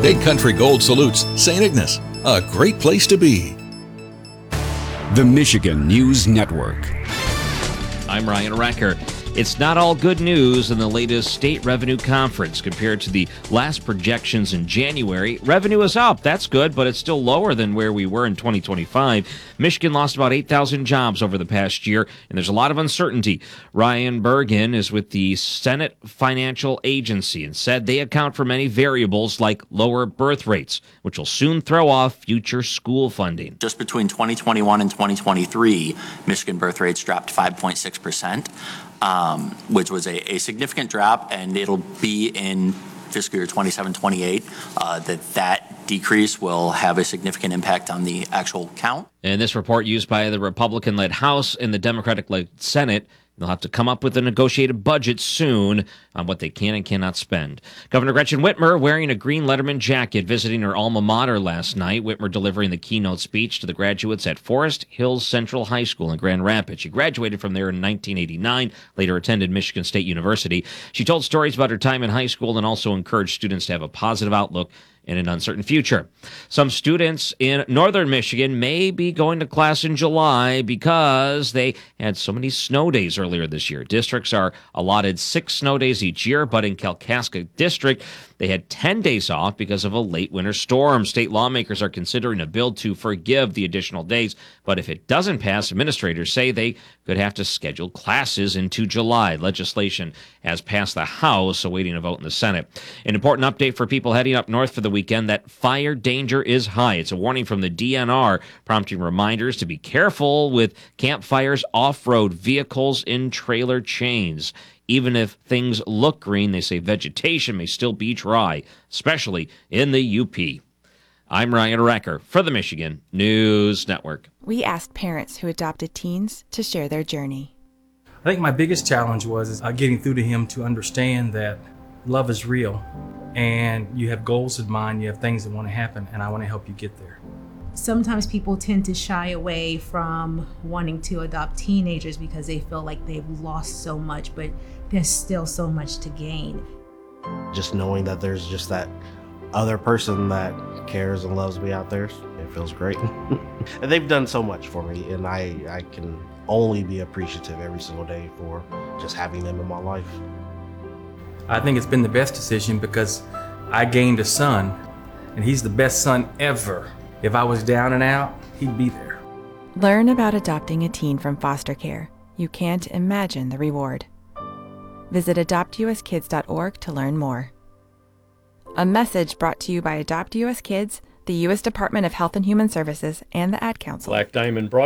Big Country Gold salutes St. Ignace, a great place to be. The Michigan News Network. I'm Ryan Recker. It's not all good news in the latest state revenue conference. Compared to the last projections in January, revenue is up. That's good, but it's still lower than where we were in 2025. Michigan lost about 8,000 jobs over the past year, and there's a lot of uncertainty. Ryan Bergen is with the Senate Financial Agency and said they account for many variables like lower birth rates, which will soon throw off future school funding. Just between 2021 and 2023, Michigan birth rates dropped 5.6%. Which was a significant drop, and it'll be in fiscal year 27-28 that decrease will have a significant impact on the actual count. And this report used by the Republican-led House and the Democratic-led Senate. They'll have to come up with a negotiated budget soon on what they can and cannot spend. Governor Gretchen Whitmer wearing a green Letterman jacket visiting her alma mater last night. Whitmer delivering the keynote speech to the graduates at Forest Hills Central High School in Grand Rapids. She graduated from there in 1989, later attended Michigan State University. She told stories about her time in high school and also encouraged students to have a positive outlook in an uncertain future. Some students in northern Michigan may be going to class in July because they had so many snow days earlier this year. Districts are allotted 6 snow days each year, but in Kalkaska District, they had 10 days off because of a late winter storm. State lawmakers are considering a bill to forgive the additional days, but if it doesn't pass, administrators say they could have to schedule classes into July. Legislation has passed the House, awaiting a vote in the Senate. An important update for people heading up north for the weekend: that fire danger is high. It's a warning from the DNR, prompting reminders to be careful with campfires, off-road vehicles, in trailer chains. Even if things look green, they say vegetation may still be dry, especially in the UP. I'm Ryan Recker for the Michigan News Network. We asked parents who adopted teens to share their journey. I think my biggest challenge was getting through to him to understand that love is real and you have goals in mind, you have things that want to happen, and I want to help you get there. Sometimes people tend to shy away from wanting to adopt teenagers because they feel like they've lost so much, but there's still so much to gain. Just knowing that there's just that other person that cares and loves me out there, it feels great. And they've done so much for me, and I can only be appreciative every single day for just having them in my life. I think it's been the best decision because I gained a son, and he's the best son ever. If I was down and out, he'd be there. Learn about adopting a teen from foster care. You can't imagine the reward. Visit adoptuskids.org to learn more. A message brought to you by Adopt US Kids, the U.S. Department of Health and Human Services, and the Ad Council. Black Diamond